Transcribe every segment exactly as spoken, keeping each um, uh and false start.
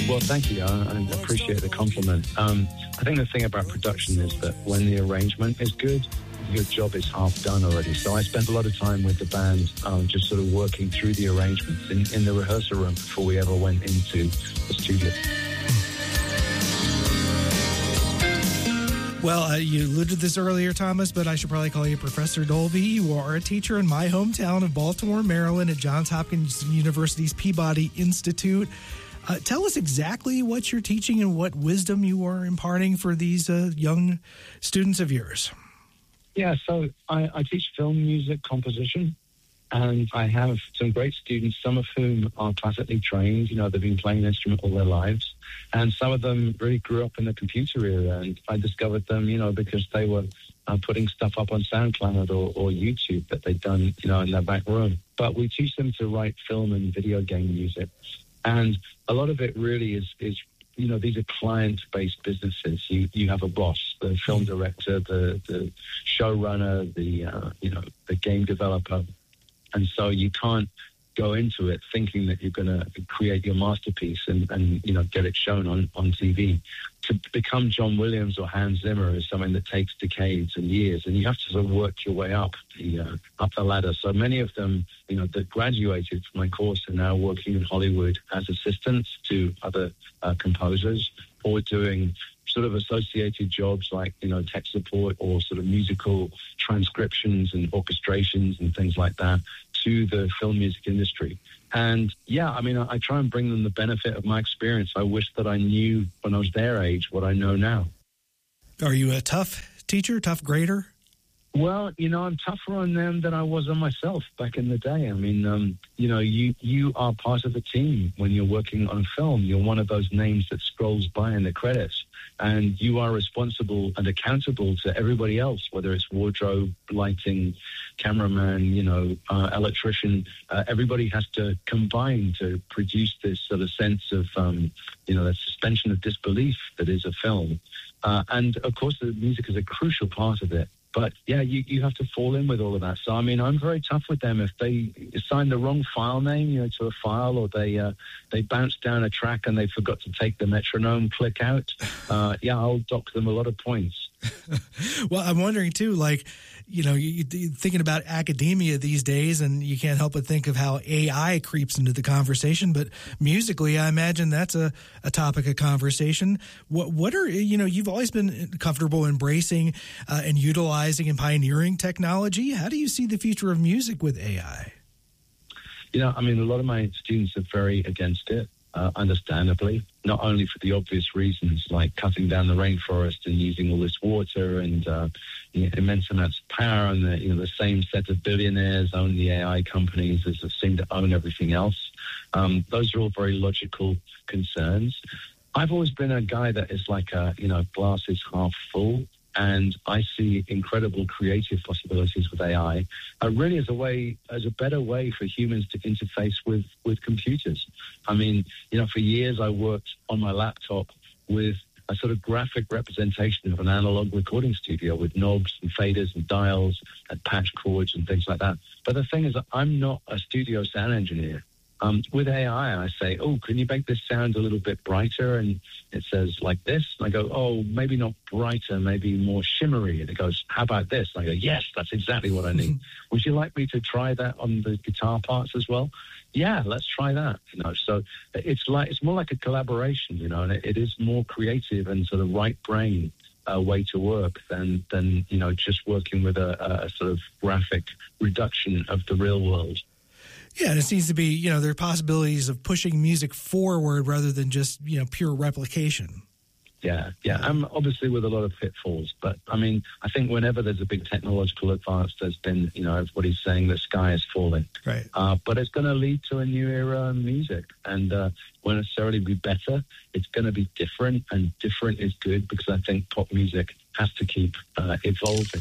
Well, thank you. I, I appreciate the compliment. Um, I think the thing about production is that when the arrangement is good, your job is half done already. So I spent a lot of time with the band um, just sort of working through the arrangements in, in the rehearsal room before we ever went into the studio. Well, uh, you alluded to this earlier, Thomas, but I should probably call you Professor Dolby. You are a teacher in my hometown of Baltimore, Maryland, at Johns Hopkins University's Peabody Institute. Uh, tell us exactly what you're teaching and what wisdom you are imparting for these uh, young students of yours. Yeah, so I, I teach film music composition, and I have some great students, some of whom are classically trained. You know, they've been playing an instrument all their lives, and some of them really grew up in the computer era, and I discovered them, you know, because they were uh, putting stuff up on SoundCloud or, or YouTube that they'd done, you know, in their back room. But we teach them to write film and video game music, and a lot of it really is, is you know, these are client-based businesses. You you have a boss, the film director, the the showrunner, the uh, you know, the game developer, and so you can't go into it thinking that you're going to create your masterpiece and, and you know, get it shown on, on T V. To become John Williams or Hans Zimmer is something that takes decades and years, and you have to sort of work your way up the uh, up the ladder. So many of them, you know, that graduated from my course are now working in Hollywood as assistants to other uh, composers, or doing sort of associated jobs like, you know, tech support or sort of musical transcriptions and orchestrations and things like that to the film music industry. And yeah, I mean, I, I try and bring them the benefit of my experience. I wish that I knew when I was their age what I know now. Are you a tough teacher, tough grader? Well, you know, I'm tougher on them than I was on myself back in the day. I mean, um, you know, you, you are part of the team when you're working on film. You're one of those names that scrolls by in the credits, and you are responsible and accountable to everybody else, whether it's wardrobe, lighting, cameraman, you know, uh, electrician. Uh, everybody has to combine to produce this sort of sense of, um, you know, that suspension of disbelief that is a film. Uh, and, of course, the music is a crucial part of it. But, yeah, you, you have to fall in with all of that. So, I mean, I'm very tough with them. If they assign the wrong file name, you know, to a file, or they uh, they bounce down a track and they forgot to take the metronome click out, uh, yeah, I'll dock them a lot of points. Well, I'm wondering, too, like, you know, you, you're thinking about academia these days, and you can't help but think of how A I creeps into the conversation. But musically, I imagine that's a, a topic of conversation. What, what are, you know, you've always been comfortable embracing uh, and utilizing and pioneering technology. How do you see the future of music with A I? You know, I mean, a lot of my students are very against it. Uh, understandably, not only for the obvious reasons like cutting down the rainforest and using all this water and uh, you know, immense amounts of power, and the, you know, the same set of billionaires own the A I companies as they seem to own everything else. Um, those are all very logical concerns. I've always been a guy that is like, a, you know, glass is half full. And I see incredible creative possibilities with A I, uh, really as a way, as a better way for humans to interface with, with computers. I mean, you know, for years I worked on my laptop with a sort of graphic representation of an analog recording studio with knobs and faders and dials and patch chords and things like that. But the thing is that I'm not a studio sound engineer. Um, with A I, I say, oh, can you make this sound a little bit brighter? And it says like this. And I go, oh, maybe not brighter, maybe more shimmery. And it goes, how about this? And I go, yes, that's exactly what I need. Would you like me to try that on the guitar parts as well? Yeah, let's try that. You know, so it's like it's more like a collaboration, you know, and it, it is more creative and sort of right brain uh, way to work than than you know just working with a, a sort of graphic reduction of the real world. Yeah, and it seems to be, you know, there are possibilities of pushing music forward rather than just, you know, pure replication. Yeah, yeah. I'm obviously with a lot of pitfalls, but I mean, I think whenever there's a big technological advance, there's been, you know, everybody's saying the sky is falling. Right. Uh, but it's going to lead to a new era in music, and uh, won't necessarily be better. It's going to be different, and different is good because I think pop music has to keep uh, evolving.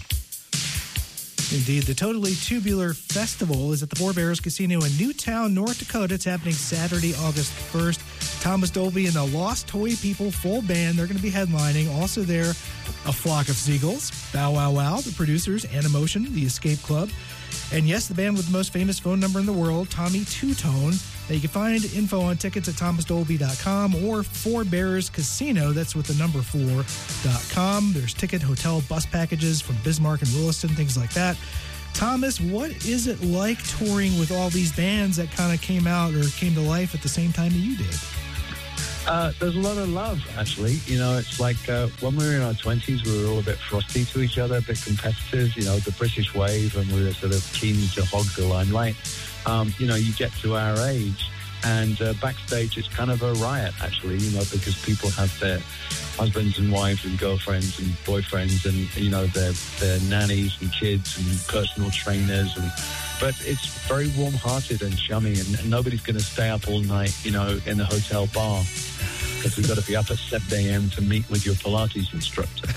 Indeed. The Totally Tubular Festival is at the Four Bears Casino in Newtown, North Dakota. It's happening Saturday, August first. Thomas Dolby and the Lost Toy People full band, they're going to be headlining. Also there, A Flock of Seagulls, Bow Wow Wow, the producers, Animotion, the Escape Club. And yes, the band with the most famous phone number in the world, Tommy Two Tone. Now, you can find info on tickets at thomas dolby dot com or Four Bears Casino, that's with the number four dot com. There's ticket, hotel, bus packages from Bismarck and Williston, things like that. Thomas, what is it like touring with all these bands that kind of came out or came to life at the same time that you did? Uh, there's a lot of love, actually. You know, it's like uh, when we were in our twenties, we were all a bit frosty to each other, a bit competitive, you know, the British wave, and we were sort of keen to hog the limelight. Um, you know, you get to our age, and uh, backstage it's kind of a riot, actually, you know, because people have their husbands and wives and girlfriends and boyfriends and, you know, their, their nannies and kids and personal trainers. and But it's very warm-hearted and chummy, and, and nobody's going to stay up all night, you know, in the hotel bar, because we've got to be up at seven a.m. to meet with your Pilates instructor.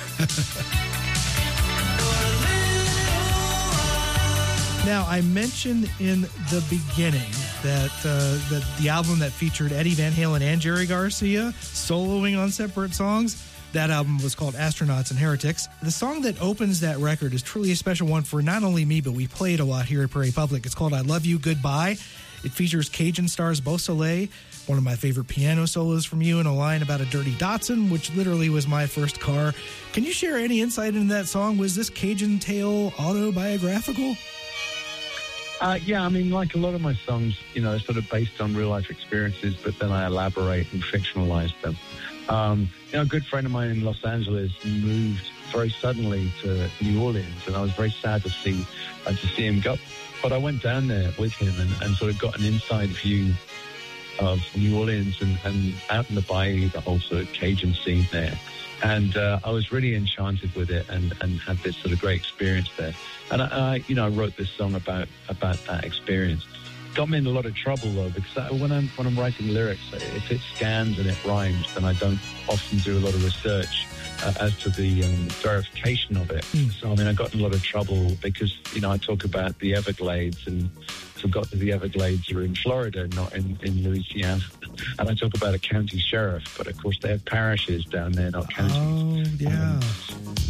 Now, I mentioned in the beginning that uh, that the album that featured Eddie Van Halen and Jerry Garcia soloing on separate songs, that album was called Astronauts and Heretics. The song that opens that record is truly a special one for not only me, but we play it a lot here at Prairie Public. It's called I Love You, Goodbye. It features Cajun stars Beau Soleil, one of my favorite piano solos from you, and a line about a dirty Datsun, which literally was my first car. Can you share any insight into that song? Was this Cajun tale autobiographical? Uh, yeah, I mean, like a lot of my songs, you know, sort of based on real-life experiences, but then I elaborate and fictionalize them. Um, you know, a good friend of mine in Los Angeles moved very suddenly to New Orleans, and I was very sad to see uh, to see him go. But I went down there with him and, and sort of got an inside view of New Orleans and, and out in the bayou, the whole sort of Cajun scene there. And uh, I was really enchanted with it and, and had this sort of great experience there. And I, I, you know, I wrote this song about about that experience. Got me in a lot of trouble though, because I, when I'm when I'm writing lyrics, if it scans and it rhymes, then I don't often do a lot of research uh, as to the um, verification of it. Mm. So I mean, I got in a lot of trouble because you know I talk about the Everglades and forgot that the Everglades are in Florida, not in, in Louisiana. And I talk about a county sheriff, but of course they have parishes down there, not counties. Oh, yeah. Um,